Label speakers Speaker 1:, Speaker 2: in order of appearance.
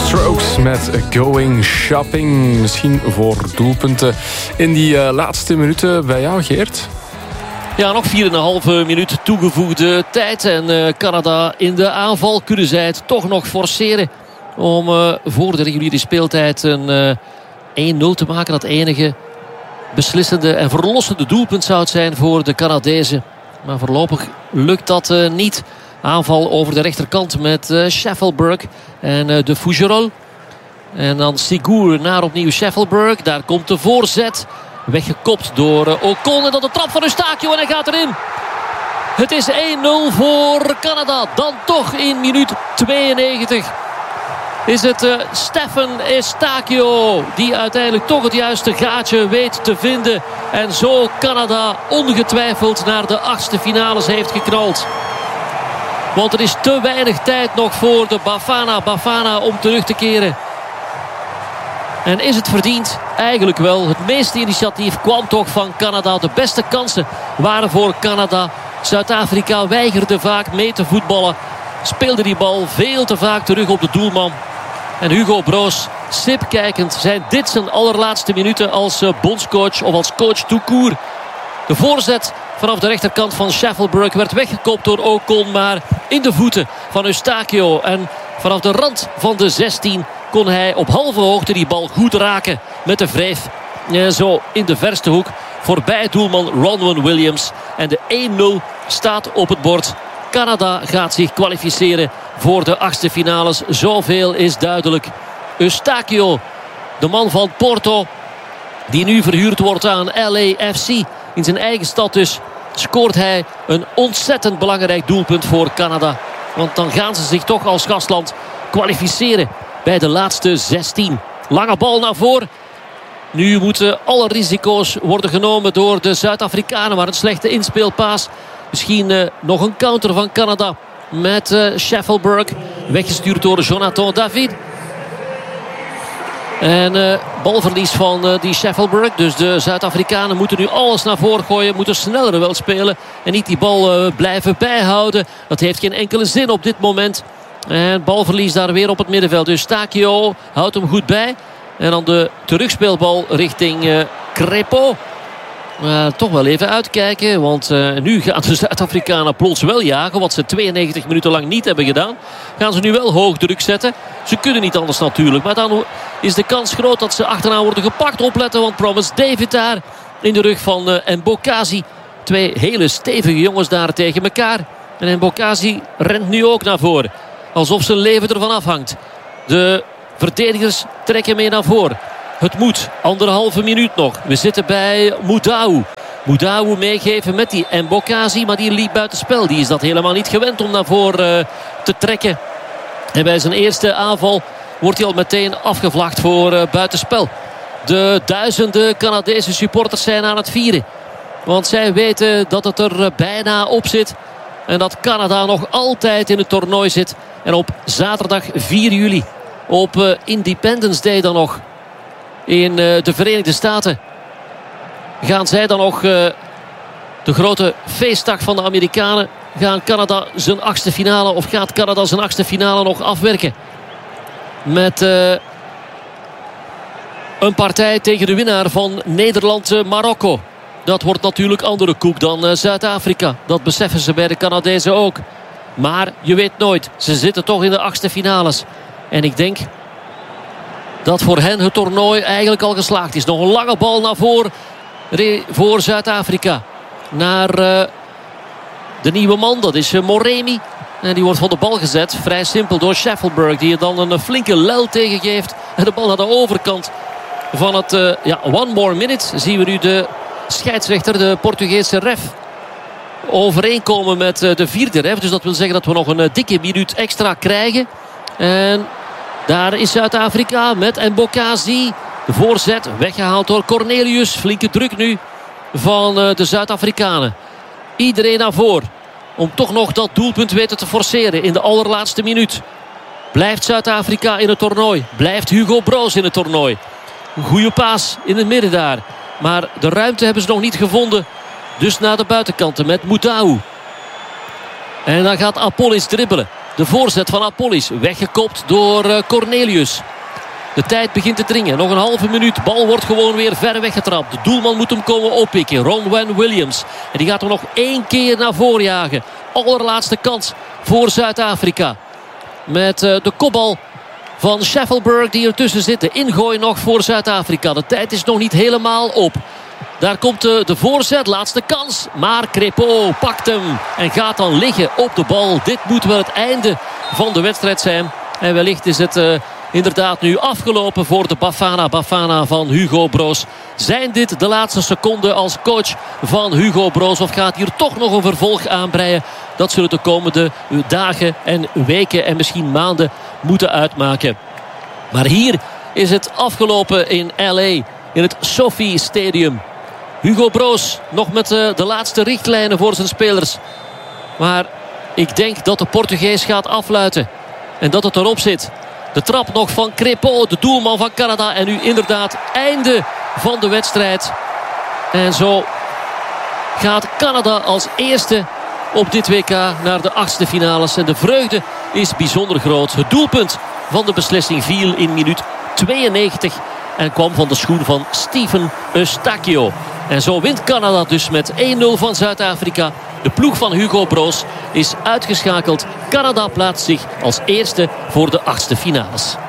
Speaker 1: Strokes met Going Shopping. Misschien voor doelpunten in die laatste minuten bij jou, Geert?
Speaker 2: Ja, nog 4,5 minuut toegevoegde tijd. En Canada in de aanval. Kunnen zij het toch nog forceren om voor de reguliere speeltijd een 1-0 te maken. Dat enige beslissende en verlossende doelpunt zou het zijn voor de Canadezen. Maar voorlopig lukt dat niet. Aanval over de rechterkant met Sheffield en de Fougerolles. En dan Sigour naar opnieuw Sheffield. Daar komt de voorzet. Weggekopt door Ocon. En dan de trap van Eustáquio en hij gaat erin. Het is 1-0 voor Canada. Dan toch in minuut 92 is het Stephen Eustáquio die uiteindelijk toch het juiste gaatje weet te vinden. En zo Canada ongetwijfeld naar de achtste finales heeft geknald. Want er is te weinig tijd nog voor de Bafana om terug te keren. En is het verdiend? Eigenlijk wel. Het meeste initiatief kwam toch van Canada. De beste kansen waren voor Canada. Zuid-Afrika weigerde vaak mee te voetballen. Speelde die bal veel te vaak terug op de doelman. En Hugo Broos, sip kijkend, zijn dit zijn allerlaatste minuten als bondscoach of als coach tout court. De voorzet vanaf de rechterkant van Sheffield werd weggekopt door Ocon, maar in de voeten van Eustáquio. En vanaf de rand van de 16 kon hij op halve hoogte die bal goed raken met de wreef. Zo in de verste hoek voorbij doelman Ronwen Williams. En de 1-0 staat op het bord. Canada gaat zich kwalificeren voor de achtste finales. Zoveel is duidelijk. Eustáquio, de man van Porto, die nu verhuurd wordt aan LAFC. In zijn eigen stad dus scoort hij een ontzettend belangrijk doelpunt voor Canada. Want dan gaan ze zich toch als gastland kwalificeren bij de laatste 16. Lange bal naar voren. Nu moeten alle risico's worden genomen door de Zuid-Afrikanen. Maar een slechte inspeelpaas. Misschien nog een counter van Canada met Sheffield. Weggestuurd door Jonathan David. En balverlies van die Sheffield. Dus de Zuid-Afrikanen moeten nu alles naar voren gooien. Moeten sneller wel spelen. En niet die bal blijven bijhouden. Dat heeft geen enkele zin op dit moment. En balverlies daar weer op het middenveld. Dus Eustáquio houdt hem goed bij. En dan de terugspeelbal richting Crépeau. Toch wel even uitkijken. Want nu gaan de Zuid-Afrikanen plots wel jagen. Wat ze 92 minuten lang niet hebben gedaan. Gaan ze nu wel hoog druk zetten. Ze kunnen niet anders natuurlijk. Maar dan is de kans groot dat ze achteraan worden gepakt. Opletten, want Promise David daar in de rug van Mbokazi. Twee hele stevige jongens daar tegen elkaar. En Mbokazi rent nu ook naar voren. Alsof zijn leven ervan afhangt. De verdedigers trekken mee naar voren. Het moet. 1,5 minuut nog. We zitten bij Moudau. Moudau meegeven met die Mbokazi. Maar die liep buitenspel. Die is dat helemaal niet gewend om naar voren te trekken. En bij zijn eerste aanval wordt hij al meteen afgevlacht voor buitenspel. De duizenden Canadese supporters zijn aan het vieren. Want zij weten dat het er bijna op zit. En dat Canada nog altijd in het toernooi zit. En op zaterdag 4 juli. Op Independence Day dan nog. In de Verenigde Staten. Gaan zij dan nog de grote feestdag van de Amerikanen. Gaan Canada zijn achtste finale. Of gaat Canada zijn achtste finale nog afwerken. Met een partij tegen de winnaar van Nederland-Marokko. Dat wordt natuurlijk andere koek dan Zuid-Afrika. Dat beseffen ze bij de Canadezen ook. Maar je weet nooit. Ze zitten toch in de achtste finales. En ik denk dat voor hen het toernooi eigenlijk al geslaagd is. Nog een lange bal naar voren voor Zuid-Afrika. Naar de nieuwe man. Dat is Moremi. En die wordt van de bal gezet. Vrij simpel door Sheffield. Die er dan een flinke lel tegengeeft. En de bal naar de overkant van het one more minute. Zien we nu de scheidsrechter, de Portugese ref, overeenkomen met de vierde ref. Dus dat wil zeggen dat we nog een dikke minuut extra krijgen. En daar is Zuid-Afrika met Mbokazi. De voorzet weggehaald door Cornelius. Flinke druk nu van de Zuid-Afrikanen. Iedereen naar voren. Om toch nog dat doelpunt weten te forceren in de allerlaatste minuut. Blijft Zuid-Afrika in het toernooi. Blijft Hugo Broos in het toernooi. Een goede paas in het midden daar. Maar de ruimte hebben ze nog niet gevonden. Dus naar de buitenkanten met Moudau. En dan gaat Apolis dribbelen. De voorzet van Apolis. Weggekopt door Cornelius. De tijd begint te dringen. Nog een halve minuut. Bal wordt gewoon weer ver weggetrapt. De doelman moet hem komen oppikken. Ronwen Williams. En die gaat er nog 1 keer naar voren jagen. Allerlaatste kans voor Zuid-Afrika. Met de kopbal van Scheffelberg die ertussen zit. De ingooi nog voor Zuid-Afrika. De tijd is nog niet helemaal op. Daar komt de voorzet. Laatste kans. Maar Crépeau pakt hem. En gaat dan liggen op de bal. Dit moet wel het einde van de wedstrijd zijn. En wellicht is het inderdaad nu afgelopen voor de Bafana van Hugo Broos. Zijn dit de laatste seconden als coach van Hugo Broos? Of gaat hier toch nog een vervolg aanbreien? Dat zullen de komende dagen en weken en misschien maanden moeten uitmaken. Maar hier is het afgelopen in LA. In het SoFi Stadium. Hugo Broos nog met de laatste richtlijnen voor zijn spelers. Maar ik denk dat de Portugees gaat afluiten. En dat het erop zit. De trap nog van Crépeau, de doelman van Canada. En nu inderdaad einde van de wedstrijd. En zo gaat Canada als eerste op dit WK naar de 8e finales. En de vreugde is bijzonder groot. Het doelpunt van de beslissing viel in minuut 92. En kwam van de schoen van Stephen Eustachio. En zo wint Canada dus met 1-0 van Zuid-Afrika. De ploeg van Hugo Broos is uitgeschakeld. Canada plaatst zich als eerste voor de 8e finales.